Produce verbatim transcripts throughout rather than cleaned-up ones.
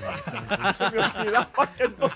Se me olvidaba que no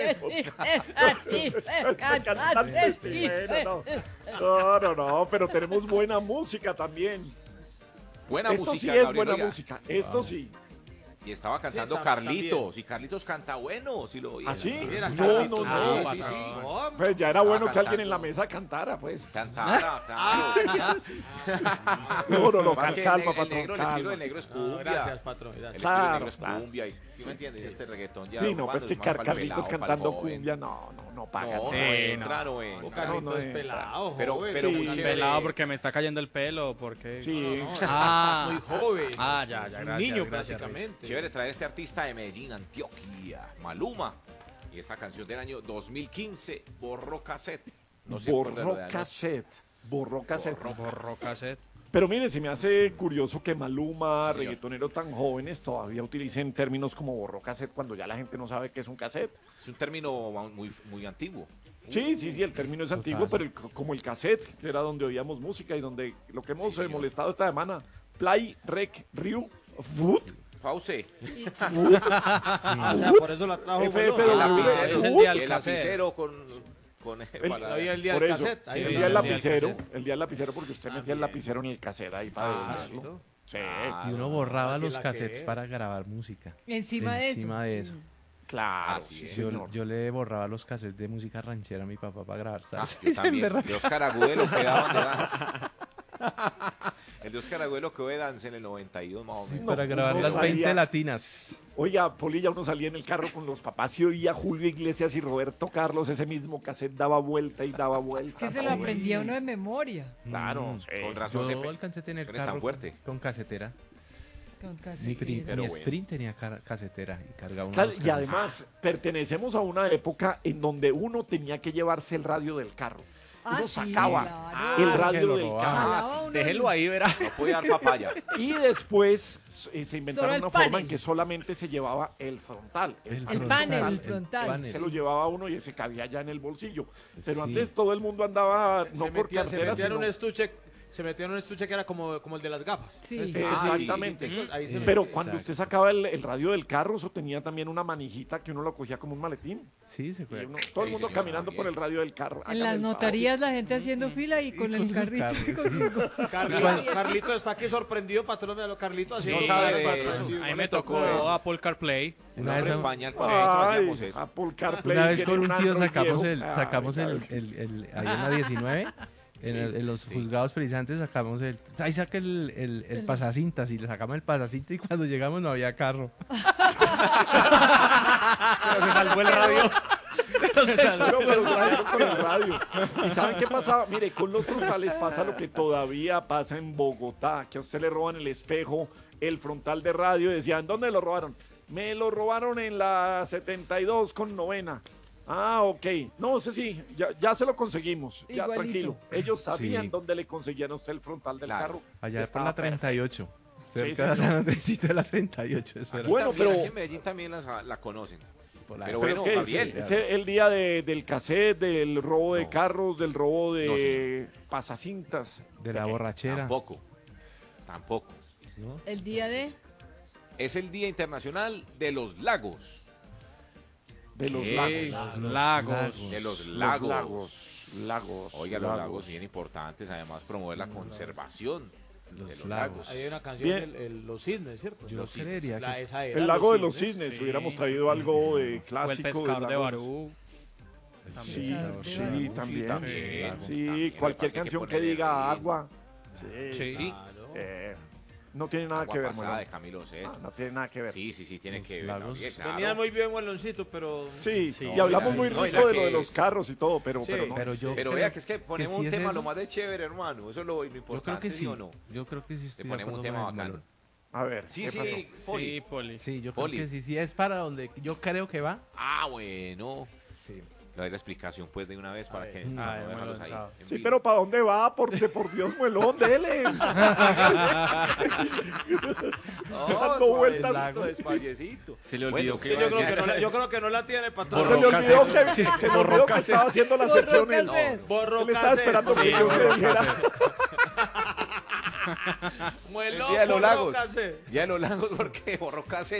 cantantes, sí, bueno, no. no, no, no, pero tenemos buena música también. Buena Esto música, sí es Gabriel, buena oiga. música, esto sí. Y estaba cantando Sí, tam- Carlitos, también. y Carlitos canta bueno, si lo oí. ¿Ah, sí? Era No, Carlitos. no, Ah, no. sí, sí. No, Pues ya era bueno que cantando. alguien en la mesa cantara, pues. Cantara, Ah, claro. No, no, no, Más que calma, el, ne- el patrón, negro, el estilo calma. del negro es no, cumbia. gracias, patrón. El Gracias. estilo del Claro, negro es claro. cumbia. Y, ¿sí me entiendes? Este reggaetón ya Sí, no, urbano pues que es más pa'l Carlitos pelado, pa'l cantando joven. cumbia, no, no, no paga. No, No, no entra, no O entra. Carlitos No, no es entra. pelado, Pero- joven. pero Sí. muy chévere. Pelado porque me está cayendo el pelo, porque... Sí. Ah, Muy joven. Ah, ya, ya, Un gracias. niño gracias, prácticamente. Chévere traer este artista de Medellín, Antioquia, Maluma. Y esta canción del año dos mil quince, Borró Cassette. No se acuerda de lo Borró de anoche. cassette. Borró cassette. Borró cassette. Pero mire, se me hace curioso que Maluma, Sí, señor. reggaetonero tan jóvenes, todavía utilicen términos como borró cassette cuando ya la gente no sabe qué es un cassette. Es un término muy, muy antiguo. Sí, sí, sí, el término es antiguo, pero el- como el cassette, que era donde oíamos música y donde lo que hemos Sí, eh, señor. molestado esta semana, Play, Rec, Ryu, Food, Pause. Ah, o sea, por eso la trajo. F F bueno. El Ah, lapicero, es el día del el cassette. lapicero con... con El- para- Había el día por del eso, cassette. sí, ahí el el día día del del lapicero, cassette. el día del lapicero porque usted metía el También. lapicero en el cassette ahí para Ah, decirlo. Sí, Ah, Y uno borraba así los la que cassettes es. para grabar música. Encima de eso. Encima de eso. claro, Así sí, es. Yo, señor. yo le borraba los cassettes de música ranchera a mi papá para grabar Ah, salsa. yo Y se también. emberracaba. De Oscar Agudelo que daban de danza. El de Oscar Agudelo que de danza en el noventa y dos más o menos. No, Para grabar uno las veinte salía- latinas. Oiga, Polilla, uno salía en el carro con los papás y oía Julio Iglesias y Roberto Carlos, ese mismo cassette daba vuelta y daba vuelta. Que se lo aprendía uno de memoria. Claro, Mm. sí. Con razón se Yo pe- alcancé a tener eres tan carro fuerte. con casetera. Con Mi, cassette. pri- Pero mi bueno. Sprint tenía car- casetera y cargaba uno Claro, de los y cassettes. además, pertenecemos a una época en donde uno tenía que llevarse el radio del carro. Ah, Uno sí, sacaba claro. el que radio lo del robaba. carro. Jalaba sí, uno Déjelo el- ahí, verá. No podía dar papaya. Y después eh, se inventaron Solo el una forma panel. en que solamente se llevaba el frontal. El El frontal, panel, el el frontal. panel. Se lo llevaba uno y se cabía ya en el bolsillo. Pero Sí. antes todo el mundo andaba, no se por metía, se cartera, metía en sino... un estuche, se metía en un estuche que era como, como el de las gafas. Sí. Un estuche Ah, así, exactamente. chiquitico, ahí se Pero metía. cuando Exacto. usted sacaba el, el radio del carro, eso tenía también una manijita que uno lo cogía como un maletín. Sí, se Y fue. uno- todo el Sí, mundo señor, caminando también. por el radio del carro. En Hágame las el favor. notarías la gente haciendo fila y con el su carrito. carro, y con su- Carlito, Carlito está aquí sorprendido, patrón, de lo Carlito así. No no sabe sabe, de patrón. eso. A mí me tocó tocó eso. Apple CarPlay. En Una la vez, España, al Ay, centro, hacíamos eso. Apple CarPlay una vez tiene con un tío Android sacamos viejo. el, Ay, sacamos el, ay, el, el- ahí en la diecinueve, en, el- en los sí. juzgados perisantes sacamos el, ahí saca el, el, el pasacintas y le sacamos el pasacinta y cuando llegamos no había carro. Pero se salvó el radio. Pero se salvó. Pero, pero trajeron con el radio. ¿Y saben qué pasaba? Mire, con los frontales pasa lo que todavía pasa en Bogotá, que a usted le roban el espejo, el frontal de radio, y decían, ¿dónde lo robaron? Me lo robaron en la setenta y dos con novena. Ah, ok. No sé si, ya, ya se lo conseguimos. Ya, Igualito. tranquilo. Ellos sabían Sí. dónde le conseguían a usted el frontal del Claro. carro. Allá por Estaba la treinta y ocho. Sí, Cerca de señor. San Andresito de la treinta y ocho. Eso era. Bueno, También, pero- aquí en Medellín también las- la conocen. Por la- Pero ¿Pero bueno, qué es? Gabriel. ¿Es el día de- del cassette, del robo de No. carros, del robo de No, señor. pasacintas? de la borrachera. Tampoco. Tampoco. ¿no? El día de... Es el Día Internacional de los Lagos. De los ¿Qué? lagos. Los lagos. De los Los lagos. lagos. Lagos. Oiga, los lagos bien importantes. Además, promover la conservación Los de los lagos. lagos. Ahí hay una canción, Bien. el, el- Los Cisnes, ¿cierto? Yo Los cisnes. creería La- que esa era, El lago de los cisnes. Sí. Hubiéramos traído algo de O el clásico. pescador del de lago Barú. Sí, Pescador de sí, Barú. también. también. Sí, También, cualquier lo que pasa es que canción que ponerle diga ritmo. agua. Sí. Sí. Sí. Claro. Eh, no tiene nada Agua que ver, pasada Melón. de Camilo Sesto. Ah, no tiene nada que ver. Sí, sí, sí, tiene que ver. lagos. Gabriel, claro. Venía muy bien Gualoncito, pero... Sí, Sí. y hablamos No, muy y la- rico no, y la de lo de que los es- carros y todo, pero, Sí, pero no. pero yo Pero creo vea que es que ponemos sí un es tema eso. lo más de chévere, hermano. Eso es lo, lo Yo creo importante, que ¿sí sí. o no? Yo creo que sí estoy Le de ponemos un acuerdo tema con el bacano. Melón. A ver, Sí, ¿qué sí, pasó? Poli. Sí, Poli. Sí, yo creo Poli. que sí, sí es para donde yo creo que va. Ah, bueno. Sí. Le doy la explicación pues de una vez para ver. que Mm. para Ay, no dejarlos bueno, ahí. chao. en Sí, vivo. pero ¿para dónde va? Porque por Dios, Melón, dele. No, dando vueltas. suavecito, despaciecito. Se le Bueno, olvidó Sí, que yo, iba a creo que decir- no la, yo creo que no la tiene, patrón. Se le Borró olvidó que, cassette. se le Borró olvidó que cassette. estaba haciendo las Borró secciones. cassette. Borró Él estaba cassette. esperando que Sí, yo borró le dijera. Muelón, El día de los borró lagos. cassette. Ya de los lagos porque borró cassette.